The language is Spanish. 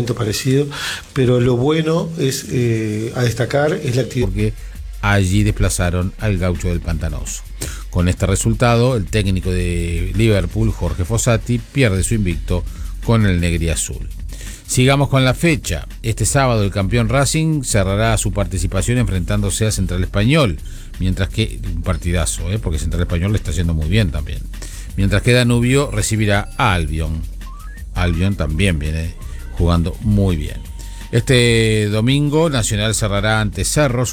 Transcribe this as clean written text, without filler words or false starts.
momento parecido, pero lo bueno es a destacar es la actividad. Porque allí desplazaron al Gaucho del Pantanoso. Con este resultado, el técnico de Liverpool, Jorge Fossati, pierde su invicto con el negriazul. Sigamos con la fecha. Este sábado el campeón Racing cerrará su participación enfrentándose a Central Español, mientras que un partidazo, porque Central Español le está yendo muy bien también. Mientras que Danubio recibirá a Albion. Albion también viene jugando muy bien. Este domingo Nacional cerrará ante Cerro